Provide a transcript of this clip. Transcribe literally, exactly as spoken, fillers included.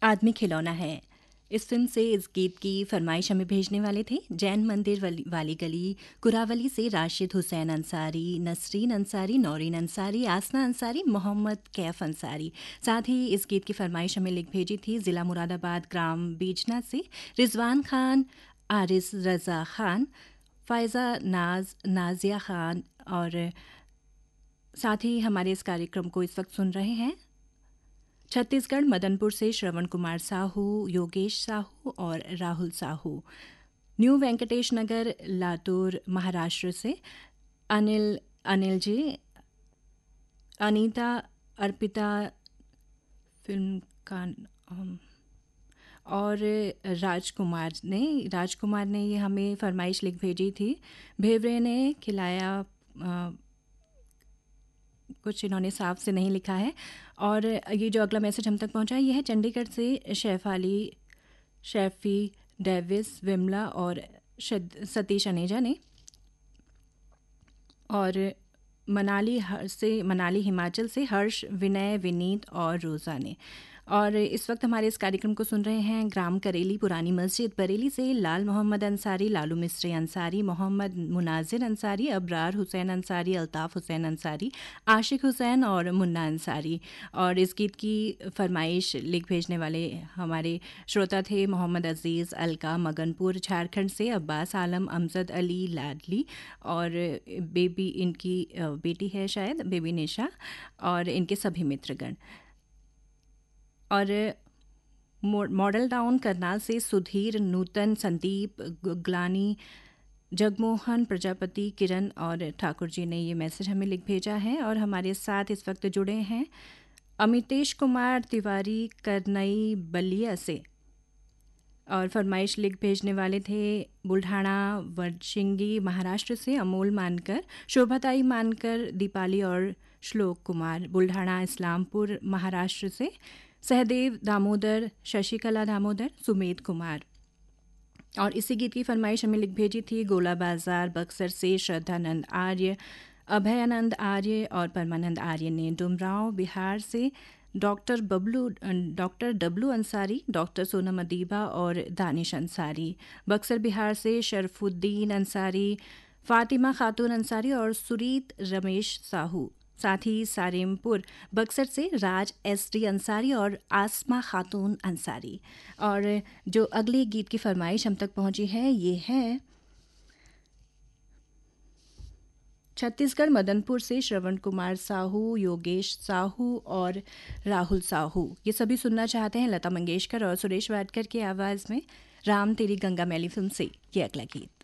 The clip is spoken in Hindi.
आदमी खिलौना है। इस फिल्म से इस गीत की फरमाइश हमें भेजने वाले थे जैन मंदिर वाली, वाली गली कुरावली से राशिद हुसैन अंसारी, नसरीन अंसारी, नौरीन अंसारी, आसना अंसारी, मोहम्मद कैफ अंसारी। साथ ही इस गीत की फरमाइश हमें लिख भेजी थी ज़िला मुरादाबाद ग्राम बीजना से रिजवान खान, आरिस रज़ा खान, फ़ायज़ा नाज, नाजिया खान। और साथ ही हमारे इस कार्यक्रम को इस वक्त सुन रहे हैं छत्तीसगढ़ मदनपुर से श्रवण कुमार साहू, योगेश साहू और राहुल साहू। न्यू वेंकटेश नगर लातूर महाराष्ट्र से अनिल अनिल जी, अनीता, अर्पिता फिल्म का um, और राजकुमार ने राजकुमार ने ये हमें फरमाइश लिख भेजी थी। भेवरे ने खिलाया, आ, कुछ इन्होंने साफ से नहीं लिखा है। और ये जो अगला मैसेज हम तक पहुंचा है ये है चंडीगढ़ से शेफाली, शेफी, डेविस, विमला और सतीश अनेजा ने। और मनाली से मनाली हिमाचल से हर्ष, विनय, विनीत और रोज़ा ने। और इस वक्त हमारे इस कार्यक्रम को सुन रहे हैं ग्राम करेली पुरानी मस्जिद बरेली से लाल मोहम्मद अंसारी, लालू मिस्त्री अंसारी, मोहम्मद मुनाजिर अंसारी, अबरार हुसैन अंसारी, अल्ताफ़ हुसैन अंसारी, आशिक हुसैन और मुन्ना अंसारी। और इस गीत की फरमाइश लिख भेजने वाले हमारे श्रोता थे मोहम्मद अजीज़, अलका, मगनपुर झारखंड से अब्बास आलम, अमजद अली, लाडली और बेबी, इनकी बेटी है शायद बेबी निशा और इनके सभी मित्रगण। और मॉडल टाउन करनाल से सुधीर, नूतन, संदीप, गुगलानी, जगमोहन, प्रजापति, किरण और ठाकुर जी ने ये मैसेज हमें लिख भेजा है। और हमारे साथ इस वक्त जुड़े हैं अमितेश कुमार तिवारी करनई बलिया से। और फरमाइश लिख भेजने वाले थे बुल्ढाना वडशिंगी महाराष्ट्र से अमोल मानकर, शोभाताई मानकर, दीपाली और श्लोक कुमार। बुल्ढाना इस्लामपुर महाराष्ट्र से सहदेव दामोदर, शशिकला दामोदर, सुमेध कुमार। और इसी गीत की फरमाइश हमें लिख भेजी थी गोला बाजार बक्सर से श्रद्धानंद आर्य, अभयानंद आर्य और परमानंद आर्य ने। डुमराव बिहार से doctor Bablu doctor W Ansari, doctor Sonam Adiba और दानिश अंसारी। बक्सर बिहार से शरफुद्दीन अंसारी, फातिमा खातून अंसारी और सुरीत रमेश साहू। साथ ही सारेमपुर बक्सर से राज एस डी अंसारी और आसमा खातून अंसारी। और जो अगले गीत की फरमाइश हम तक पहुंची है ये है छत्तीसगढ़ मदनपुर से श्रवण कुमार साहू, योगेश साहू और राहुल साहू। ये सभी सुनना चाहते हैं लता मंगेशकर और सुरेश वाडकर की आवाज़ में राम तेरी गंगा मैली फिल्म से ये अगला गीत।